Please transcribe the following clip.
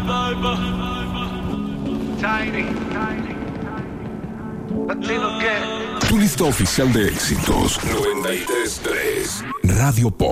Tu lista oficial de éxitos 93.3 Radio Pop.